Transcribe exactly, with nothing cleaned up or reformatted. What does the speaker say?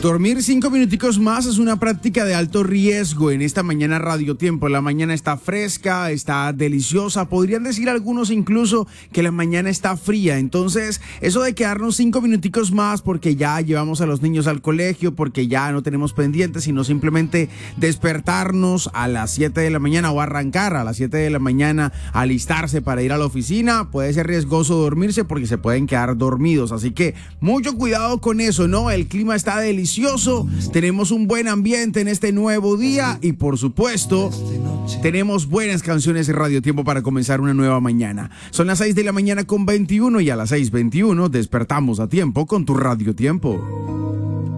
Dormir cinco minuticos más es una práctica de alto riesgo en esta mañana Radio Tiempo. La mañana está fresca, está deliciosa. Podrían decir algunos incluso que la mañana está fría. Entonces, eso de quedarnos cinco minuticos más porque ya llevamos a los niños al colegio, porque ya no tenemos pendientes, sino simplemente despertarnos a las siete de la mañana o arrancar a las siete de la mañana, alistarse para ir a la oficina, puede ser riesgoso dormirse porque se pueden quedar dormidos. Así que mucho cuidado con eso, ¿no? El clima está delicioso. Tenemos un buen ambiente en este nuevo día y por supuesto tenemos buenas canciones en Radio Tiempo para comenzar una nueva mañana. Son las seis de la mañana con veintiuno y a las seis veintiuno despertamos a tiempo con tu Radio Tiempo.